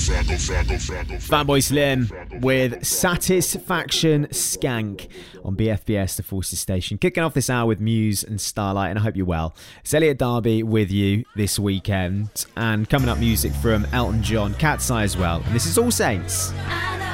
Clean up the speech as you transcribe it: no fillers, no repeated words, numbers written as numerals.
Fatboy Slim with Satisfaction Skank on BFBS, the Forces Station. Kicking off this hour with Muse and Starlight, and I hope you're well. It's Elliot Darby with you this weekend, and coming up music from Elton John, Cat's Eye as well, and this is All Saints.